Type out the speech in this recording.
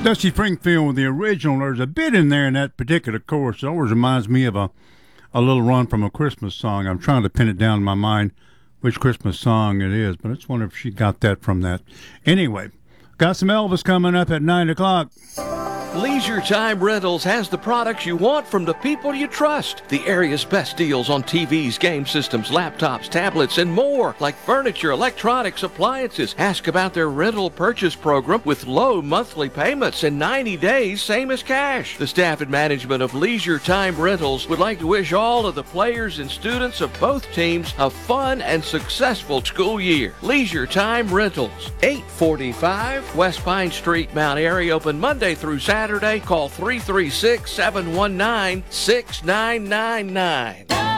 Dusty Springfield, the original. There's a bit in there in that particular chorus that always reminds me of a little run from a Christmas song. I'm trying to pin it down in my mind which Christmas song it is, but I just wonder if she got that from that. Anyway, got some Elvis coming up at 9 o'clock. Leisure Time Rentals has the products you want from the people you trust. The area's best deals on TVs, game systems, laptops, tablets, and more, like furniture, electronics, appliances. Ask about their rental purchase program with low monthly payments and 90 days, same as cash. The staff and management of Leisure Time Rentals would like to wish all of the players and students of both teams a fun and successful school year. Leisure Time Rentals, 845 West Pine Street, Mount Airy, open Monday through Saturday. Call 336-719-6999.